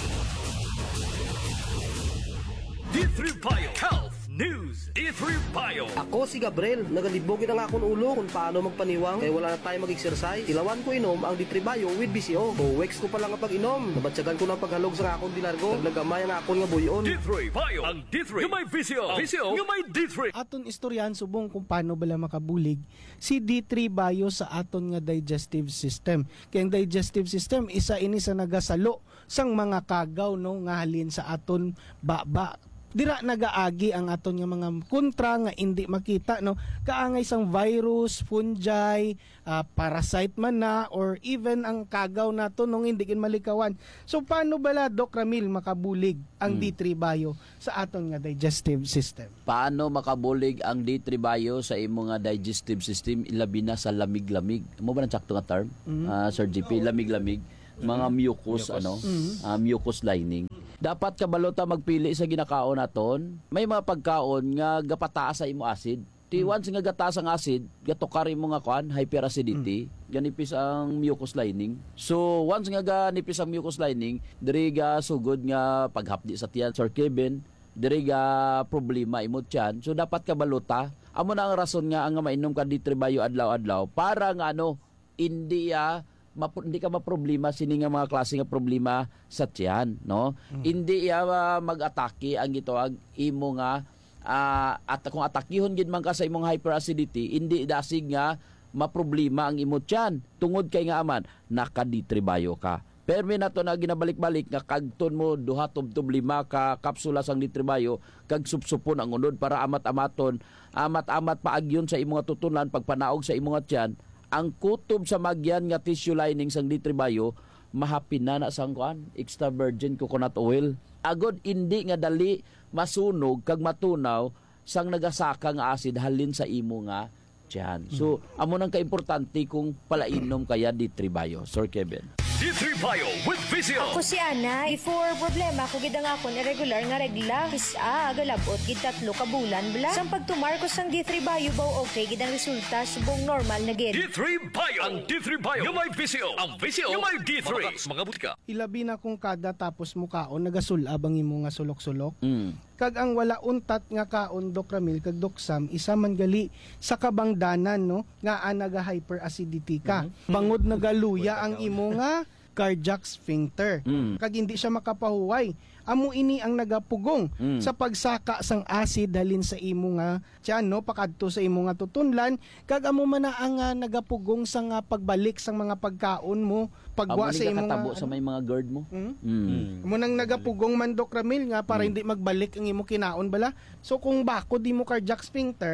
D3 Bio Health News. D3 Bio. Ako si Gabriel, nagalibogin ang akong ulo kung paano magpaniwang kaya wala na tayo mag-exercise. Ilawan ko inom ang D3 Bio with BCO. 2 weeks ko pa lang ang pag-inom. Nabatsagan ko ng paghalog sa akong dinargo. Naglagamay ang akong nga buyon. D3 Bio. Ang D3 yung may VCO. VCO yung may D3. Aton istoryan subong kung paano bala makabulig si D3 Bio sa aton nga digestive system. Kaya ang digestive system isa ini sa nagasalo sang mga kagaw no nga halin sa aton baba. Dira nagaagi ang aton nga mga kontra nga hindi makita no kaangay sang virus, fungi, parasite man na or even ang kagaw nato nung hindi kin malikawan. So paano bala Doc Ramil makabulig ang D3 Bio sa aton nga digestive system? Paano makabulig ang D3 Bio sa imo nga digestive system ilabi na sa lamig-lamig? Mo ba nang sakto nga term? Sir GP, lamig-lamig, mga mucus. Mucus lining. Dapat kabalota magpili sa ginakaon naton. May mga pagkaon nga gapataas sa imo acid. Once nga gataas ang acid, gatukari mo nga kuan, hyperacidity, ganipis ang mucus lining. So once nga ganipis ang mucus lining, diri ga sugod nga paghapdi sa tiyan, Sir Kevin, diri ga problema imo tiyan. So dapat kabalota. Amo na ang rason nga ang mainom ka D3 Bio adlaw-adlaw para nga hindi ka maproblema sini nga mga klase nga problema sa tiyan, no? Hindi mag-atake ang gitawag imo nga at kung atakihon gid man ka sa imong hyperacidity, hindi dasig nga maproblema ang imo tiyan. Tungod kay nga aman naka D3 Bio ka. Permi nato na ginabalik-balik nga kagton mo duha tub 5 ka kapsula sang D3 Bio kag supsupon ang unod para amat-amaton, amat-amat paagyon sa imong tutunan pagpanaog sa imong tiyan. Ang kutob sa magyan nga tissue lining sang D3 Bio mahapin na sang kuan extra virgin coconut oil. Agod hindi nga dali masunog kag matunaw sang nagasaka nga acid halin sa imo nga tiyan. So amo nang kaimportante kung palainom kaya D3 Bio, Sir Kevin. D3 Bio with VCO. Ako si Ana. Before problema ko gid ang akon irregular nga regla. Kisa galabot gid 3 ka bulan bla. Sang pagtumarkos sang D3 Bio baw okay gid ang resulta subong normal na gid. D3 Bio. Ang D3 Bio yung may VCO. Ang VCO yung may D3. Mga butika. Ilabi na kung kada tapos mo kaon nagasulab ang imo nga sulok-sulok. Kag ang wala untat nga kaon Doc Ramil kag Doc Sam isa man gali sa kabangdanan no nga naga hyperacidity ka. Bangod nagaluya ang imo nga cardiac sphincter. Kag hindi siya makapahuway. Amo ini ang nagapugong sa pagsaka sang acid halin sa imo nga tiyan no pakadto sa imo nga tutunlan kag amo man na ang nagapugong sa nga pagbalik sang mga pagkaon mo pagwa sa imo nga sa may mga GERD mo. Amo nang nagapugong man Doc Ramil nga para hindi magbalik ang imo kinaon bala. So kung bako di mo cardiac sphincter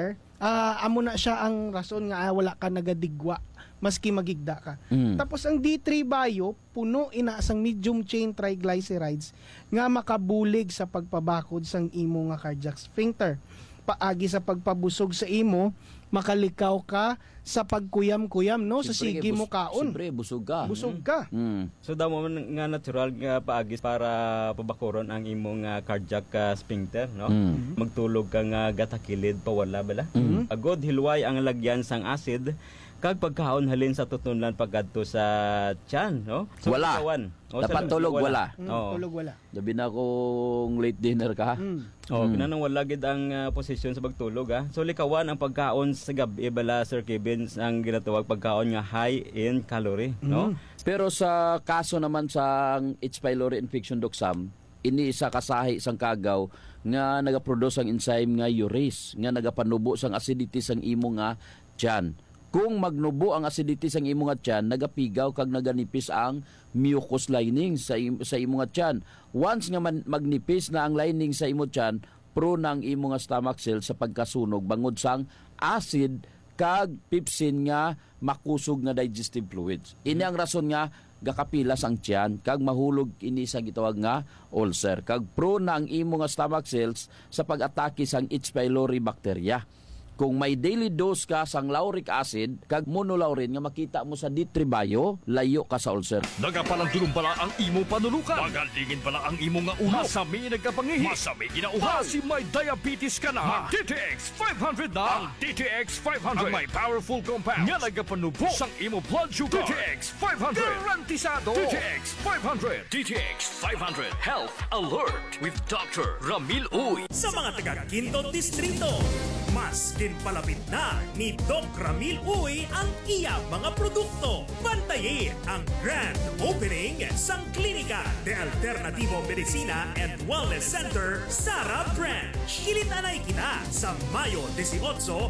amo na siya ang rason nga wala ka nagadigwa maski magigda ka. Mm. Tapos ang D3 Bio, puno inaasang medium chain triglycerides nga makabulig sa pagpabakod sang imo nga cardiac sphincter. Paagi sa pagpabusog sa imo, makalikaw ka sa pagkuyam-kuyam, no? Sa Siyempre, sige mo kaon. Siyempre, busog ka. Busog ka. Mm. So damo man nga natural nga paagis para pabakuron ang imong cardiac sphincter, no? Magtulog ka nga gatakilid pawala bala. Agod hilway ang lagyan sang acid kag pagkaon halin sa tutunan pagadto sa tiyan, no? So, Wala. kawan. Dapat tulog, wala. Oo. Tulog wala. Labi na kung late dinner ka. Oh, kinanang wala gid ang posisyon sa pagtulog ha. So likawan ang pagkaon sa gabi bala Sir Kevin ang ginatawag pagkaon nga high in calorie, no? Pero sa kaso naman sa H. pylori infection, Doc Sam, ini isa kasahi sang kagaw nga nagaproduce ang enzyme nga urease nga nagapanubo sang acidity sang imo nga tiyan. Kung magnubo ang acidity sang imo nga tiyan, nagapigaw kag naganipis ang mucous lining sa imo nga tiyan. Once nga magnipis na ang lining sa imo tiyan, prone na ang imo nga stomach cells sa pagkasunog bangod sang acid kag pepsin nga makusog nga digestive fluids. Ini ang rason nga gakapilas ang tiyan kag mahulog ini sa gitawag nga ulcer. Kag prone na ang imo nga stomach cells sa pag-atake sang H. pylori bacteria. Kung may daily dose ka sang lauric acid kag monolaurin nga makita mo sa D3 Bio, layo ka sa ulcer. Nagapalang pala ang imo panulukan. Magalingin pala ang imo nga ulo. Masami nagkapangihi. Masami ginauhan. Kasi may diabetes ka na. Mag DTX 500 na. Ang DTX 500. Ang may powerful compounds. Nga nagapanubo sang imo blood sugar. DTX 500. Garantisado. DTX 500. DTX 500. Health Alert with Dr. Ramil Uy. Sa mga taga Quinto Distrito, mas kinpalapit na ni Doc Ramil Uy ang iya mga produkto. Bantayin ang grand opening sang Klinika de Alternativo Medicina and Wellness Center, Sara Branch. Kilitanay kita sa Mayo 18,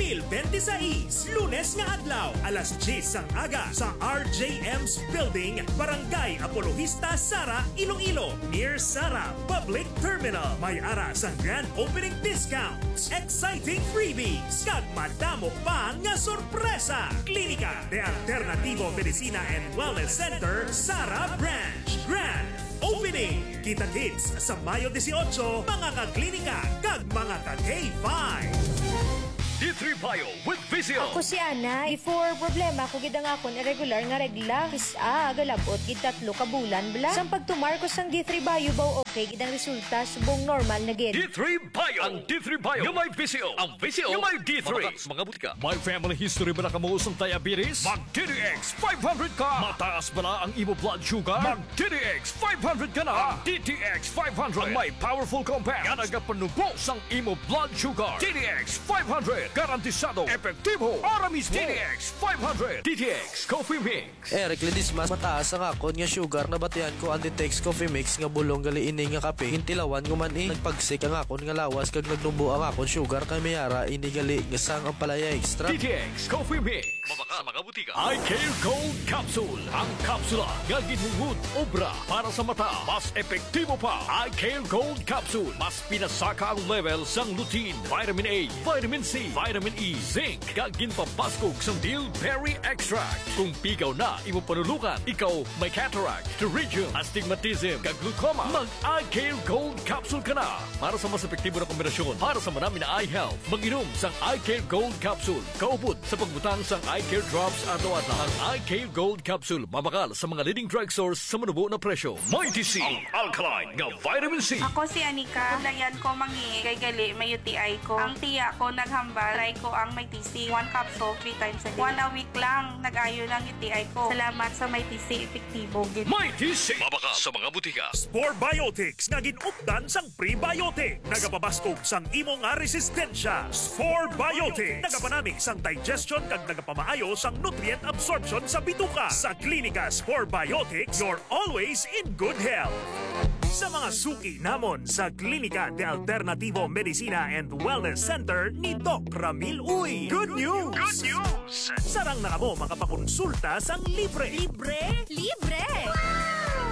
2026, Lunes nga adlaw, alas 10 sang aga sa RJM's Building, Barangay Apologista, Sara, Iloilo, near Sara Public Terminal. May ara sang grand opening discounts, exciting freebies, kag madamo pa nga sorpresa. Klinika de Alternativo Medicina and Wellness Center, Sara Branch. Grand Opening! Kita-kits sa Mayo 18, mga ka-klinika kag mga ka-K5. D3 Bio with Vizio. Ako si Ana. Before problema ko gid ang akon irregular nga regla. Kisa galabot gid 3 ka bulan bla. Sang pagtumarkos sang D3 Bio baw okay gid ang resulta subong normal na gid. D3 Bio. Ang D3 Bio yung may Vizio. Ang Vizio yung may D3. Mga butika. May family history ba na kamuusong diabetes? Mag DTX 500 ka. Mataas ba na ang imo blood sugar? Mag DTX 500 ka na. DTX 500. Ang may powerful compound. Nga nagapanubo sang imo blood sugar. DTX 500. Garantisado. Epektibo. Para mismo. DTX 500. DTX Coffee Mix. Eric Ledismas, mataas ang akon nga sugar na batian ko ang Ditex Coffee Mix nga bulong gali ini nga kape. Hintilawan ko man nagpagsik ang akon nga lawas kag nagnubo ang akon sugar kay mayara ini gali nga sang ang palaya extra. DTX Coffee Mix. Mabaka sa mga butika. iCare Gold Capsule. Ang kapsula nga ginhungod obra para sa mata. Mas epektibo pa. iCare Gold Capsule. Mas pinasaka ang level sang lutein, vitamin A, vitamin C, vitamin E, zinc, kag ginpapaskog sang Dillberry Extract. Kung pigaw na imo panulukan, ikaw may cataract, pterygium, astigmatism, kag glaucoma, mag-iCare Gold Capsule ka na. Para sa mas epektibo na kombinasyon, para sa marami na eye health, mag-inom sang iCare Gold Capsule. Kaupod sa pagbutang sang iCare Drops ato-ata. Ang iCare Gold Capsule, mabakal sa mga leading drugstores sa manubo na presyo. May TC, ang alkaline nga vitamin C. Ako si Anika. Kulayan ko mangi kay gali may UTI ko. Ang tiya ko naghambal. Try ko ang may TC. 1 capsule 3 times a day. 1 a week lang nag-ayo ng UTI ko. Salamat sa may TC. Epektibo. May TC, mabakal sa mga butika. Spore Biotics nga ginupdan sang prebiotic. Nagapabaskog sang imo nga resistensya. Spore Biotics. Nagapanami sang digestion kag nagapamaayo sang nutrient absorption sa bituka. Sa Klinika Spore Biotics, you're always in good health. Sa mga suki namon sa Klinika de Alternativo Medicina and Wellness Center ni Doc Ramil Uy. Good news! Good news! Sarang na mo makapakonsulta sang libre. Libre? Libre! Wow!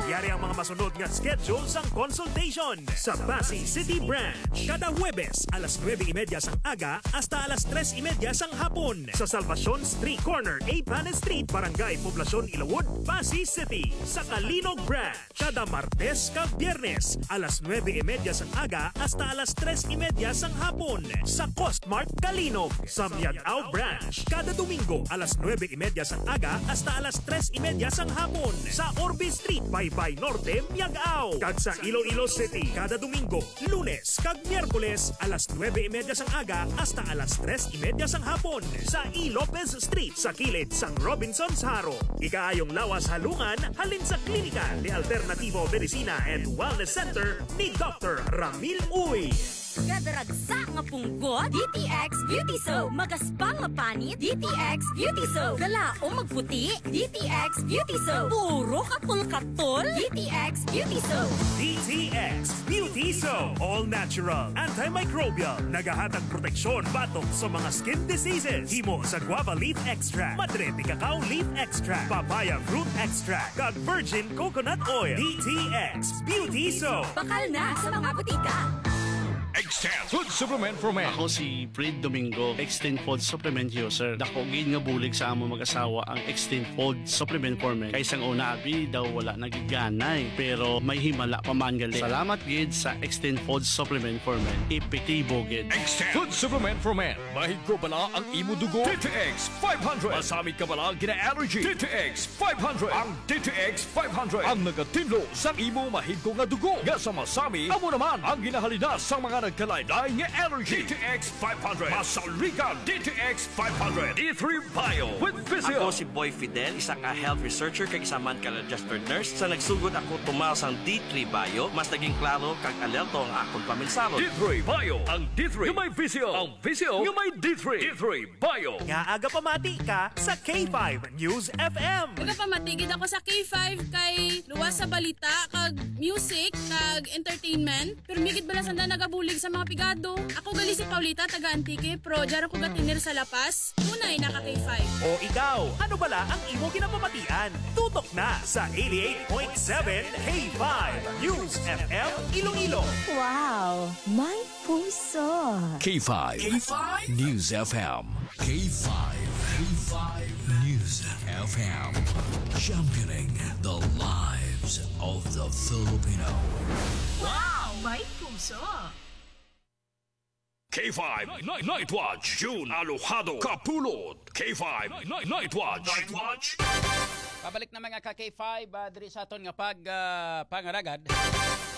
Yari ang mga masunod nga schedule sang consultation sa Pasay City Branch. Kada Huwebes, alas 9:30 sang aga hasta alas 3:30 sang hapon sa Salvacion Street Corner, A. Panes Street, Barangay Poblacion, Ilawod, Pasay City. Sa Kalinog Branch, kada Martes kag Biyernes, alas 9:30 sang aga hasta alas 3:30 sang hapon sa Costmart Kalinog. Sa Miagao Branch, kada Domingo, alas 9:30 sang aga hasta alas 3:30 sang hapon sa Orbe Street, Baybay Norte, Miagao. Kag sa Iloilo City, kada Domingo, Lunes kag Miyerkules, alas 9:30 sang aga hasta alas 3:30 sang hapon sa E. Lopez Street sa kilid sang Robinson's Haro. Ikaayong lawas halungan halin sa klinika ni Alternativo Medicina and Wellness Center ni Dr. Ramil Uy. Kadaragsa nga punggot, DTX Beauty Soap. Magaspang nga panit, DTX Beauty Soap. Galaong magputi, DTX Beauty Soap. Puro kapul-katol, DTX Beauty Soap. DTX Beauty Soap. All natural, antimicrobial, nagahatag proteksyon batok sa mga skin diseases. Himo sa guava leaf extract, madre de cacao leaf extract, papaya fruit extract, kag virgin coconut oil. DTX Beauty Soap. Bakal na sa mga butika. Extend Food Supplement for Men. Ako si Fred Domingo, Extend Food Supplement user. Dako gid nga bulig sa amo mag-asawa ang Extend Food Supplement for Men. Kay sang una abi daw wala nagiganay, pero may himala pa man gali. Salamat gid sa Extend Food Supplement for Men. Epektibo gid. Extend Food Supplement for Men. Mahigko bala ang imo dugo. DTX 500. Masamit ka bala gina-allergy. DTX 500. Ang DTX 500 ang nagatinlo sa imo mahigko nga dugo. Nga sa masami, amo naman ang ginahalina sa mga nagkalaylay nga allergy. DTX 500. Masaligan DTX 500. D3 Bio with Physio. Ako si Boy Fidel, isa ka health researcher kag isa man ka registered nurse. Sa nagsugod ako tumaw sang D3 Bio, mas naging klaro kag alerto ang akong paminsalo. D3 Bio. Ang D3 yung may Physio. Ang Physio yung may D3. D3 Bio. Nga aga pamati ka sa K5 News FM. Nagapamatigid ako sa K5 kay luwas sa balita kag music kag entertainment. Pero migit bala sanda nagabulig sa mga pigado. Ako gali si Paulita taga Antique pero jar ako gatinir sa Lapas. Tunay naka K5. O ikaw, ano bala ang imo ginapamatian? Tutok na sa 88.7 K5 News FM Iloilo. Wow, may puso. K5. K5 News FM. K5. K5 News FM. Championing the lives of the Filipino. Wow, may puso. K5 Night Watch. June Alojado Kapulot. K5 Night Watch. Night Watch. Pabalik na mga ka K5 diri sa aton nga pangaragad.